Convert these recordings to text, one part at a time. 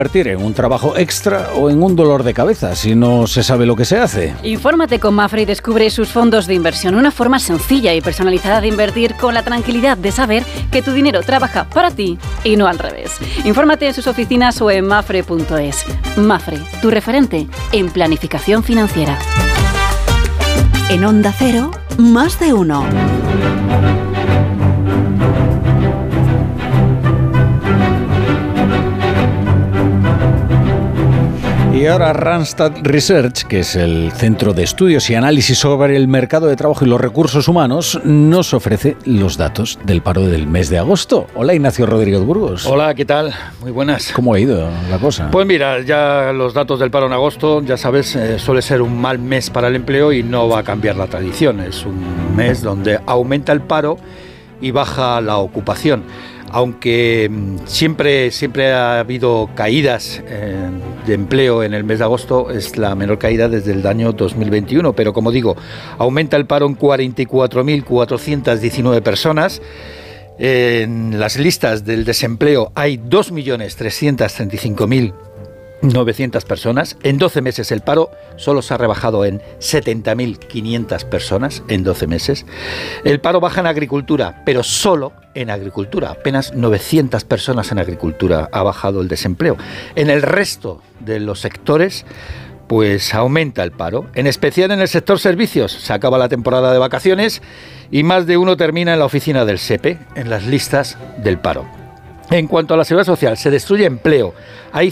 Convertir en un trabajo extra o en un dolor de cabeza si no se sabe lo que se hace. Infórmate con Mapfre y descubre sus fondos de inversión. Una forma sencilla y personalizada de invertir con la tranquilidad de saber que tu dinero trabaja para ti y no al revés. Infórmate en sus oficinas o en mapfre.es. Mapfre, tu referente en planificación financiera. En Onda Cero, más de uno. Y ahora Randstad Research, que es el Centro de Estudios y Análisis sobre el Mercado de Trabajo y los Recursos Humanos, nos ofrece los datos del paro del mes de agosto. Hola, Ignacio Rodríguez Burgos. Hola, ¿qué tal? Muy buenas. ¿Cómo ha ido la cosa? Pues mira, ya los datos del paro en agosto, ya sabes, suele ser un mal mes para el empleo y no va a cambiar la tradición. Es un mes donde aumenta el paro y baja la ocupación. Aunque siempre ha habido caídas de empleo en el mes de agosto, es la menor caída desde el año 2021. Pero como digo, aumenta el paro en 44.419 personas. En las listas del desempleo hay 2.335.900 personas. En 12 meses el paro solo se ha rebajado en 70.500 personas en 12 meses. El paro baja en agricultura, pero solo en agricultura. Apenas 900 personas en agricultura ha bajado el desempleo. En el resto de los sectores, pues aumenta el paro. En especial en el sector servicios. Se acaba la temporada de vacaciones y más de uno termina en la oficina del SEPE, en las listas del paro. En cuanto a la seguridad social, se destruye empleo. Hay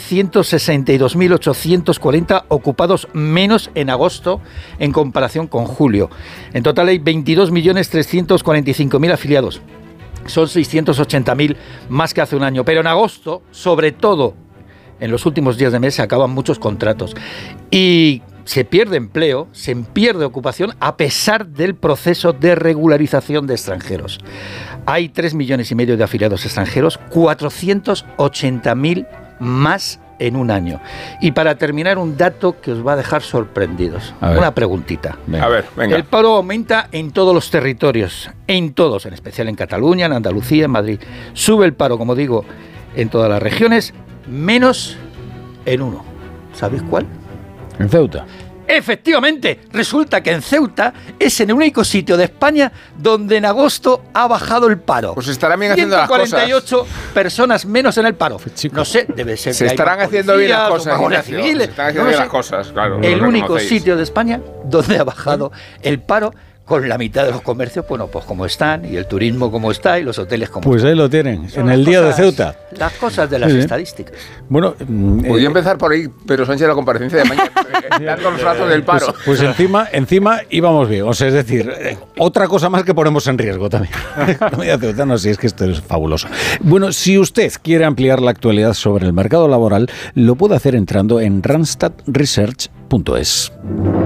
162.840 ocupados menos en agosto en comparación con julio. En total hay 22.345.000 afiliados. Son 680.000 más que hace un año. Pero en agosto, sobre todo en los últimos días de mes, se acaban muchos contratos. Y se pierde empleo, se pierde ocupación a pesar del proceso de regularización de extranjeros. Hay 3,5 millones de afiliados extranjeros, 480.000 más en un año. Y para terminar, un dato que os va a dejar sorprendidos. Una preguntita. A ver, venga. El paro aumenta en todos los territorios, en todos, en especial en Cataluña, en Andalucía, en Madrid. Sube el paro, como digo, en todas las regiones, menos en uno. ¿Sabéis cuál? En Ceuta. Efectivamente, resulta que en Ceuta es el único sitio de España donde en agosto ha bajado el paro. Pues estarán bien haciendo las cosas. 148 personas menos en el paro. No sé, debe ser se que estarán haciendo bien las cosas, Ignacio. Se están haciendo bien las cosas, claro. El único sitio de España donde ha bajado el paro, con la mitad de los comercios, bueno, pues como están, y el turismo como está, y los hoteles como pues están. Ahí lo tienen, en el día de Ceuta. Las cosas de las estadísticas. Bueno, podría empezar por ahí, pero Sánchez, la comparecencia de mañana, dando los datos del paro. Pues encima íbamos bien, o sea, es decir, otra cosa más que ponemos en riesgo también. La media Ceuta, no, sí, es que esto es fabuloso. Bueno, si usted quiere ampliar la actualidad sobre el mercado laboral, lo puede hacer entrando en randstadresearch.es.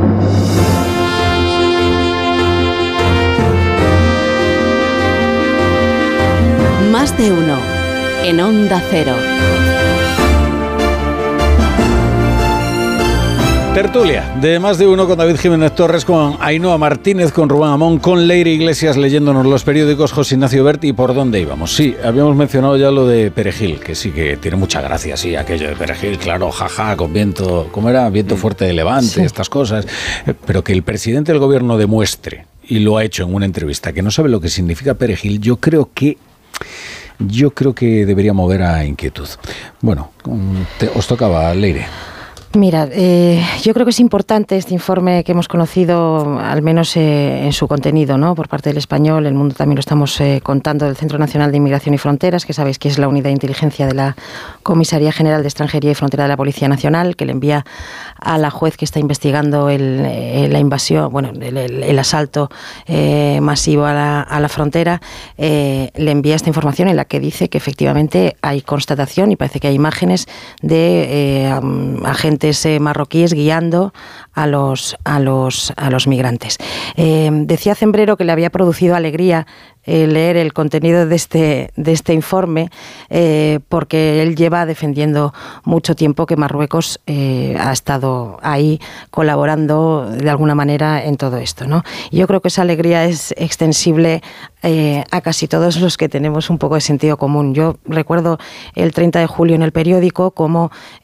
Más de uno en Onda Cero. Tertulia de Más de Uno con David Jiménez Torres, con Ainhoa Martínez, con Rubén Amón, con Leire Iglesias leyéndonos los periódicos, José Ignacio Bert. ¿Y por dónde íbamos? Sí, habíamos mencionado ya lo de Perejil, que sí que tiene mucha gracia, sí, aquello de Perejil, claro, jaja, con viento, ¿cómo era? Viento fuerte de levante, sí, estas cosas. Pero que el presidente del gobierno demuestre, y lo ha hecho en una entrevista, que no sabe lo que significa Perejil, yo creo que debería mover a inquietud. Bueno, os tocaba, Leire. Mira, yo creo que es importante este informe que hemos conocido, al menos en su contenido, ¿no? Por parte del Español. El Mundo también lo estamos contando, del Centro Nacional de Inmigración y Fronteras, que sabéis que es la unidad de inteligencia de la Comisaría General de Extranjería y Frontera de la Policía Nacional, que le envía a la juez que está investigando la invasión, bueno, el asalto masivo a la frontera, le envía esta información en la que dice que efectivamente hay constatación y parece que hay imágenes de agentes agentes marroquíes guiando a los migrantes. Decía Zembrero que le había producido alegría leer el contenido de este informe, porque él lleva defendiendo mucho tiempo que Marruecos ha estado ahí colaborando de alguna manera en todo esto, ¿no? Y yo creo que esa alegría es extensible a casi todos los que tenemos un poco de sentido común. Yo recuerdo el 30 de julio en El Periódico cómo